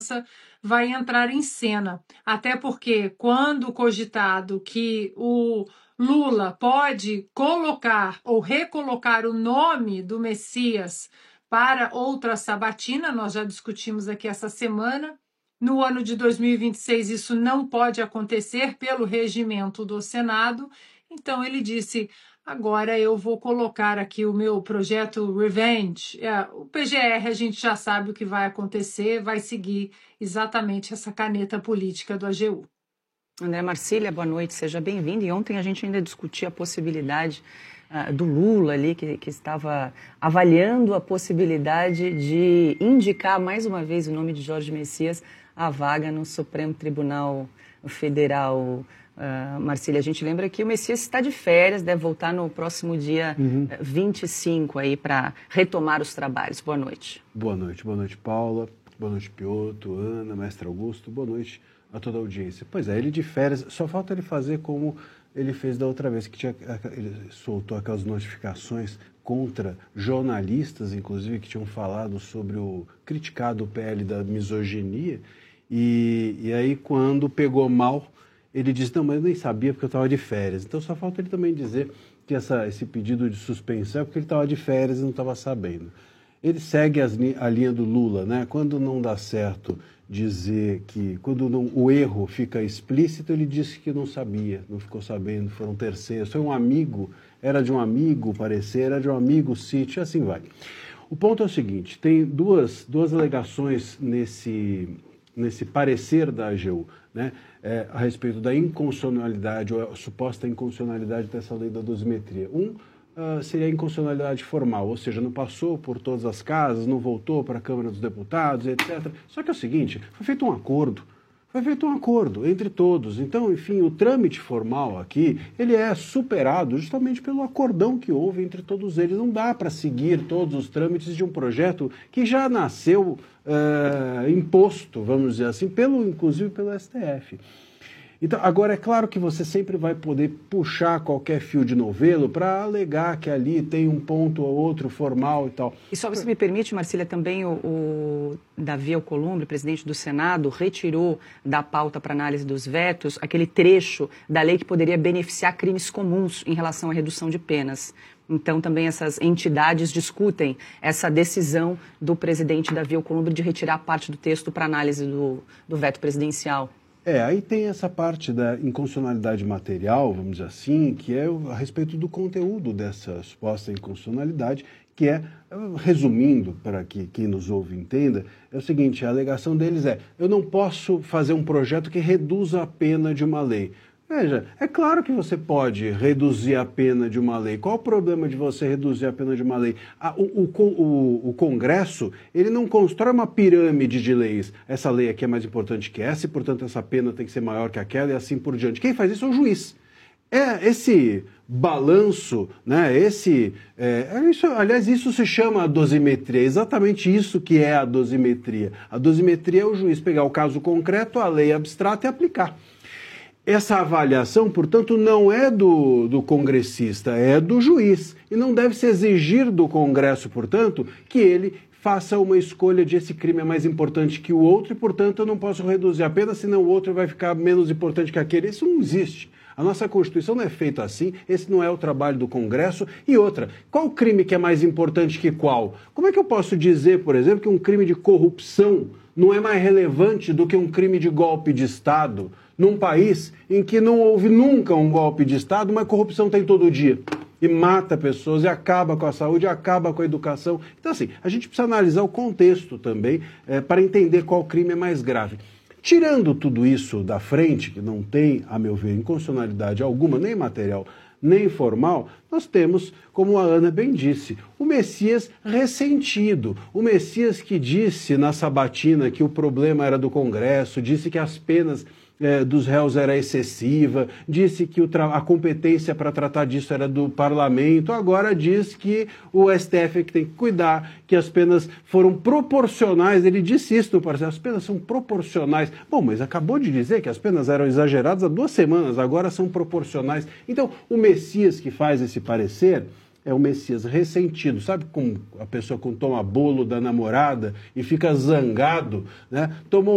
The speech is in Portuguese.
segurança vai entrar em cena. Até porque, quando cogitado que o Lula pode colocar ou recolocar o nome do Messias para outra sabatina, nós já discutimos aqui essa semana. No ano de 2026, isso não pode acontecer pelo regimento do Senado. Então, ele disse: agora eu vou colocar aqui o meu projeto Revenge. O PGR, a gente já sabe o que vai acontecer, vai seguir exatamente essa caneta política do AGU. André Marcília, boa noite, seja bem-vindo. E ontem a gente ainda discutia a possibilidade do Lula ali, que estava avaliando a possibilidade de indicar mais uma vez o nome de Jorge Messias à vaga no Supremo Tribunal Federal. Marcília, a gente lembra que o Messias está de férias, deve voltar no próximo dia 25 aí para retomar os trabalhos. Boa noite. Boa noite, Paula. Boa noite, Piotr, Ana, Mestre Augusto. Boa noite a toda a audiência. Pois é, ele de férias, só falta ele fazer como ele fez da outra vez, que ele soltou aquelas notificações contra jornalistas, inclusive, que tinham falado sobre criticado o PL da misoginia, e aí quando pegou mal, ele disse: não, mas eu nem sabia porque eu estava de férias. Então só falta ele também dizer que esse pedido de suspensão é porque ele estava de férias e não estava sabendo. Ele segue a linha do Lula, né? Quando não dá certo dizer que, quando o erro fica explícito, ele disse que não sabia, não ficou sabendo, foram terceiros, foi um amigo, era de um amigo parecer, era de um amigo sítio, assim vai. O ponto é o seguinte: tem duas alegações nesse parecer da AGU, né, a respeito da inconstitucionalidade ou a suposta inconstitucionalidade dessa lei da dosimetria. Seria a inconstitucionalidade formal, ou seja, não passou por todas as casas, não voltou para a Câmara dos Deputados, etc. Só que é o seguinte, foi feito um acordo entre todos. Então, enfim, o trâmite formal aqui, ele é superado justamente pelo acordão que houve entre todos eles. Não dá para seguir todos os trâmites de um projeto que já nasceu imposto, vamos dizer assim, inclusive pelo STF. Então, agora é claro que você sempre vai poder puxar qualquer fio de novelo para alegar que ali tem um ponto ou outro formal e tal. E só você me permite, Marcília, também o Davi Alcolumbre, presidente do Senado, retirou da pauta para análise dos vetos aquele trecho da lei que poderia beneficiar crimes comuns em relação à redução de penas. Então, também essas entidades discutem essa decisão do presidente Davi Alcolumbre de retirar parte do texto para análise do veto presidencial. Aí tem essa parte da inconstitucionalidade material, vamos dizer assim, que é a respeito do conteúdo dessa suposta inconstitucionalidade, que é, resumindo, para que quem nos ouve entenda, é o seguinte: a alegação deles eu não posso fazer um projeto que reduza a pena de uma lei. Veja, é claro que você pode reduzir a pena de uma lei. Qual o problema de você reduzir a pena de uma lei? O Congresso, ele não constrói uma pirâmide de leis. Essa lei aqui é mais importante que essa e, portanto, essa pena tem que ser maior que aquela e assim por diante. Quem faz isso é o juiz. Esse balanço, né? Aliás, isso se chama dosimetria. É exatamente isso que é a dosimetria. A dosimetria é o juiz pegar o caso concreto, a lei abstrata e aplicar. Essa avaliação, portanto, não é do congressista, é do juiz. E não deve se exigir do Congresso, portanto, que ele faça uma escolha de esse crime é mais importante que o outro e, portanto, eu não posso reduzir a pena, senão o outro vai ficar menos importante que aquele. Isso não existe. A nossa Constituição não é feita assim, esse não é o trabalho do Congresso. E outra, qual crime que é mais importante que qual? Como é que eu posso dizer, por exemplo, que um crime de corrupção não é mais relevante do que um crime de golpe de Estado, num país em que não houve nunca um golpe de Estado, mas corrupção tem todo dia? E mata pessoas, e acaba com a saúde, e acaba com a educação. Então, assim, a gente precisa analisar o contexto também para entender qual crime é mais grave. Tirando tudo isso da frente, que não tem, a meu ver, inconstitucionalidade alguma, nem material, nem formal, nós temos, como a Ana bem disse, o Messias ressentido. O Messias que disse na sabatina que o problema era do Congresso, disse que as penas dos réus era excessiva, disse que a competência para tratar disso era do parlamento, agora diz que o STF é que tem que cuidar, que as penas foram proporcionais. Ele disse isso no parecer: as penas são proporcionais. Bom, mas acabou de dizer que as penas eram exageradas há 2 semanas, agora são proporcionais. Então, o Messias que faz esse parecer é o Messias ressentido. Sabe como a pessoa quando toma bolo da namorada e fica zangado, né? Tomou